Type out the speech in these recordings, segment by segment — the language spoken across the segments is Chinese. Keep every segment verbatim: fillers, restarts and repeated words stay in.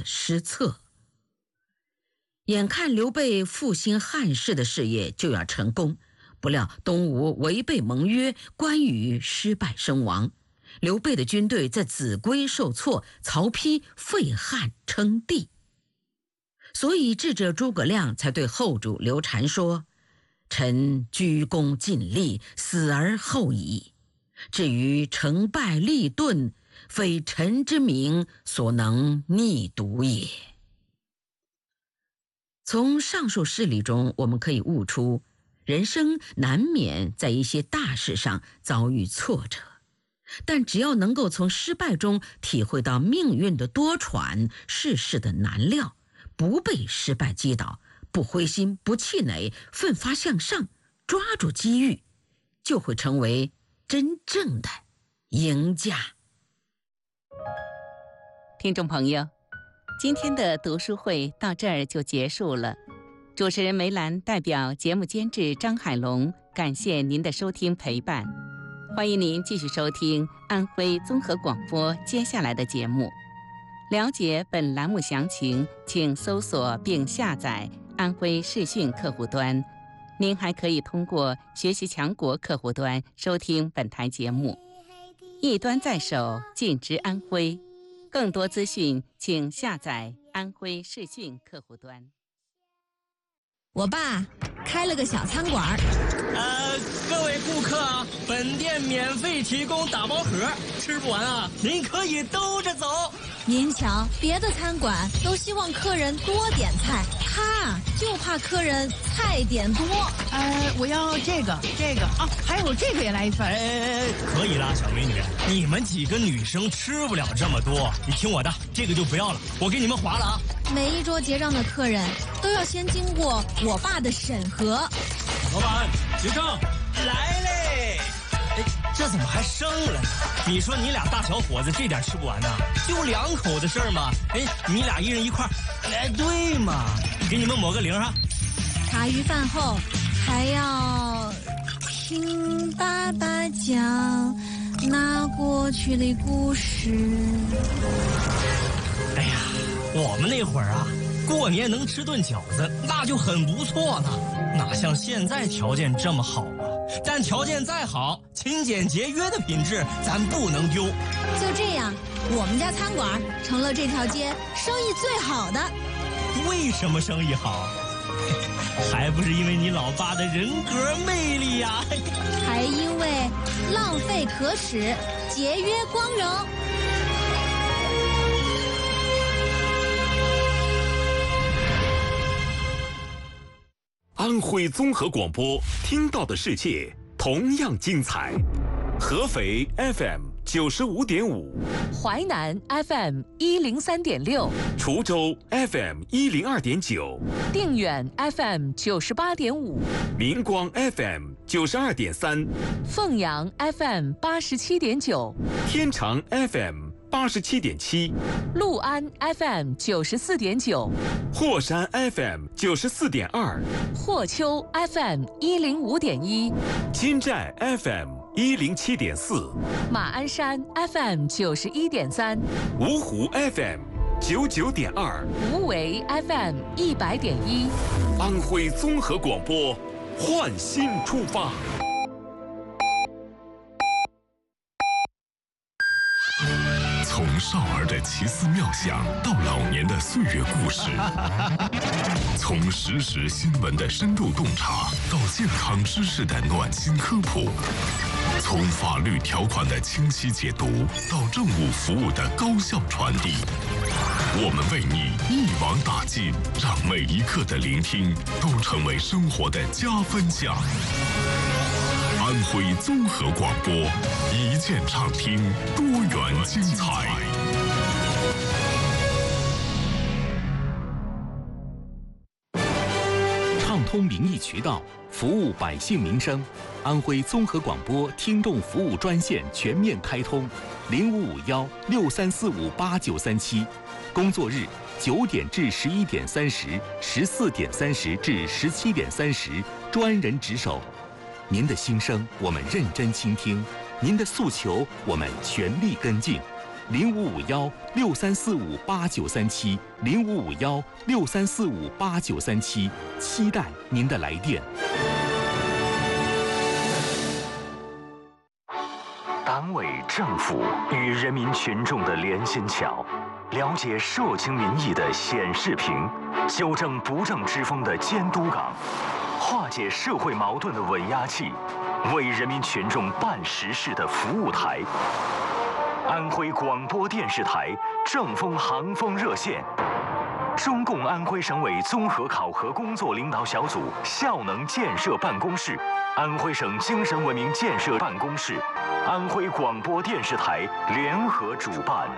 失策。眼看刘备复兴汉室的事业就要成功，不料东吴违背盟约，关羽失败身亡，刘备的军队在秭归受挫，曹丕废汉称帝。所以智者诸葛亮才对后主刘禅说：臣鞠躬尽瘁，死而后已。至于成败利钝，非臣之明所能逆睹也。从上述事例中，我们可以悟出，人生难免在一些大事上遭遇挫折，但只要能够从失败中体会到命运的多舛，世事的难料，不被失败击倒，不灰心不气馁，奋发向上，抓住机遇，就会成为真正的赢家。 听众朋友，今天的读书会到这儿就结束了。主持人梅兰代表节目监制张海龙，感谢您的收听陪伴。欢迎您继续收听安徽综合广播接下来的节目。了解本栏目详情，请搜索并下载安徽视讯客户端。您还可以通过学习强国客户端收听本台节目。一端在手，尽知安徽。更多资讯，请下载安徽视讯客户端。 我爸开了个小餐馆。 呃，各位顾客啊，本店免费提供打包盒，吃不完啊，您可以兜着走。 您瞧，别的餐馆都希望客人多点菜，他就怕客人菜点多。 呃，我要这个这个啊，还有这个也来一份。 哎，可以啦，小美女，你们几个女生吃不了这么多，你听我的，这个就不要了，我给你们划了啊。 每一桌结账的客人都要先经过我爸的审核。 老板，结账来嘞！哎，这怎么还剩了呢？你说你俩大小伙子这点吃不完呢？就两口的事儿嘛。哎，你俩一人一块儿，哎，对嘛，给你们抹个零啊。 茶余饭后还要听爸爸讲那过去的故事。 哎呀，我们那会儿啊，过年能吃顿饺子，那就很不错了，哪像现在条件这么好啊？但条件再好，勤俭节约的品质咱不能丢。 就这样，我们家餐馆成了这条街生意最好的。 为什么生意好？还不是因为你老爸的人格魅力呀、啊！ 还因为浪费可耻，节约光荣。 安徽综合广播，听到的世界同样精彩。合肥 F M 九十五点五， 淮南 F M 一零三点六， 滁州 F M 一零二点九， 定远 F M 九十八点五， 临光 F M 九十二点三， 凤阳 F M 八十七点九， 天长 F M 八十七点七， 六安 F M 九十四点九， 霍山 F M 九十四点二， 霍丘 F M 一零五点一， 金寨 F M 一零七点四， 马鞍山 F M 九十一点三， 芜湖 F M 九九点二， 无为 F M 一百点一， 安徽综合广播，焕新出发。 从少儿的奇思妙想到老年的岁月故事，从时事新闻的深度洞察到健康知识的暖心科普，从法律条款的清晰解读到政务服务的高效传递，我们为你一网打尽，让每一刻的聆听都成为生活的加分项。安徽综合广播，一键畅听，多元精彩。 畅通民意渠道，服务百姓民生。安徽综合广播听众服务专线全面开通，零五五幺六三四五八九三七，工作日九点至十一点三十，十四点三十至十七点三十，专人值守。您的心声我们认真倾听，您的诉求我们全力跟进。 零五五幺六三四五八九三七，零五五幺六三四五八九三七，期待您的来电。 党委政府与人民群众的连心桥，了解社情民意的显示屏，纠正不正之风的监督岗，化解社会矛盾的稳压器，为人民群众办实事的服务台。安徽广播电视台正风航风热线，中共安徽省委综合考核工作领导小组效能建设办公室，安徽省精神文明建设办公室，安徽广播电视台联合主办。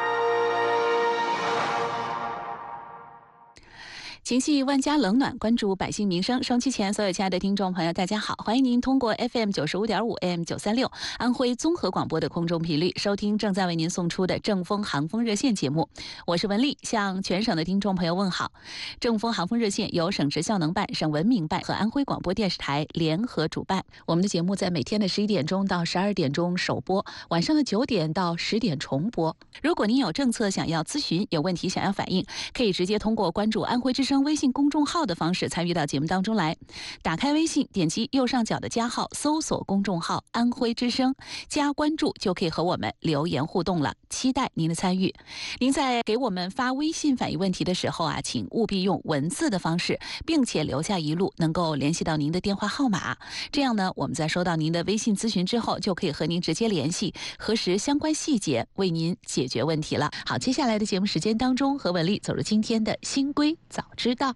情系万家冷暖，关注百姓民生。收音机前所有亲爱的听众朋友，大家好，欢迎您通过 F M 九十五点五 A M 九三六安徽综合广播的空中频率收听正在为您送出的正风航风热线节目。我是文丽，向全省的听众朋友问好。正风航风热线由省直效能办、省文明办和安徽广播电视台联合主办。我们的节目在每天的十一点钟到十二点钟首播，晚上的九点到十点重播。如果您有政策想要咨询，有问题想要反映，可以直接通过关注安徽之声微信公众号的方式参与到节目当中来。打开微信，点击右上角的加号，搜索公众号安徽之声，加关注就可以和我们留言互动了，期待您的参与。您在给我们发微信反映问题的时候啊，请务必用文字的方式，并且留下一路能够联系到您的电话号码，这样呢，我们在收到您的微信咨询之后，就可以和您直接联系，核实相关细节，为您解决问题了。好，接下来的节目时间当中，和文丽走入今天的新规早知道。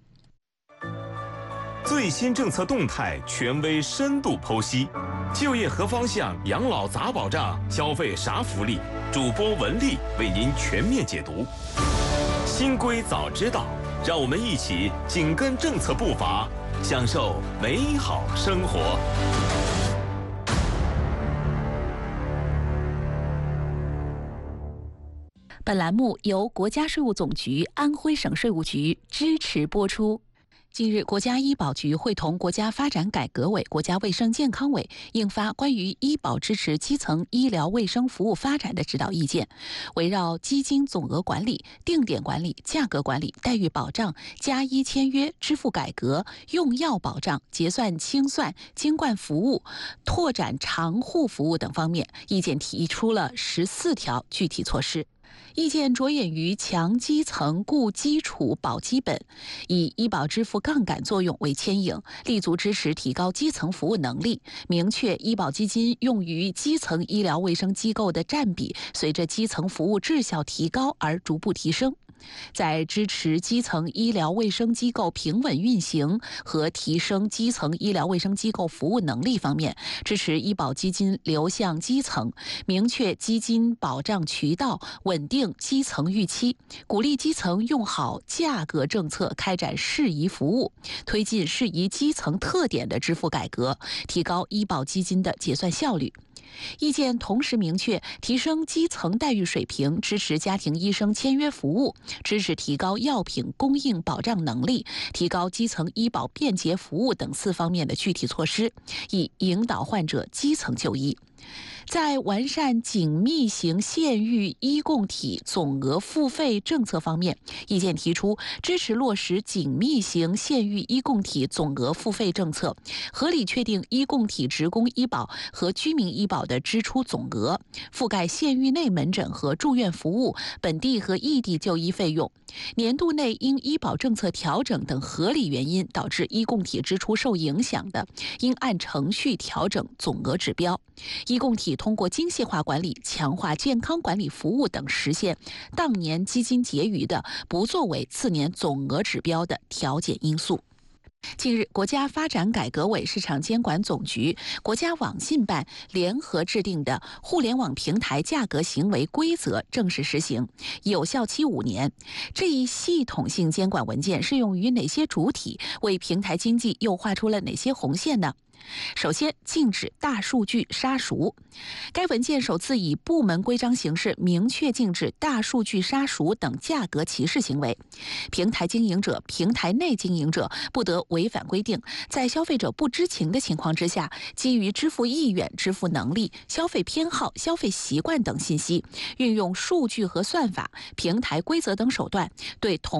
最新政策动态，权威深度剖析，就业何方向，养老咋保障，消费啥福利？主播文丽为您全面解读。新规早知道，让我们一起紧跟政策步伐，享受美好生活。 本栏目由国家税务总局、安徽省税务局支持播出。近日，国家医保局会同国家发展改革委、国家卫生健康委印发关于医保支持基层医疗卫生服务发展的指导意见，围绕基金总额管理、定点管理、价格管理、待遇保障、加医签约、支付改革、用药保障、结算清算、经管服务、拓展长护服务等方面，意见提出了十四条具体措施。意见着眼于强基层固基础保基本，以医保支付杠杆作用为牵引，立足支持提高基层服务能力，明确医保基金用于基层医疗卫生机构的占比随着基层服务质效提高而逐步提升。在支持基层医疗卫生机构平稳运行和提升基层医疗卫生机构服务能力方面，支持医保基金流向基层，明确基金保障渠道，稳定基层预期，鼓励基层用好价格政策，开展适宜服务，推进适宜基层特点的支付改革，提高医保基金的结算效率。意见同时明确，提升基层待遇水平，支持家庭医生签约服务，支持提高药品供应保障能力，提高基层医保便捷服务等四方面的具体措施，以引导患者基层就医。在完善紧密型县域医共体总额付费政策方面，意见提出支持落实紧密型县域医共体总额付费政策，合理确定医共体职工医保和居民医保的支出总额，覆盖县域内门诊和住院服务、本地和异地就医费用。年度内因医保政策调整等合理原因导致医共体支出受影响的，应按程序调整总额指标。医共体通过精细化管理、强化健康管理服务等实现当年基金结余的，不作为次年总额指标的调减因素。近日，国家发展改革委、市场监管总局、国家网信办联合制定的《互联网平台价格行为规则》正式实行，有效期五年。这一系统性监管文件适用于哪些主体？为平台经济又画出了哪些红线呢？ 首先，禁止大数据杀熟。该文件首次以部门规章形式明确禁止大数据杀熟等价格歧视行为。平台经营者、平台内经营者不得违反规定，在消费者不知情的情况之下，基于支付意愿、支付能力、消费偏好、消费习惯等信息，运用数据和算法、平台规则等手段，对同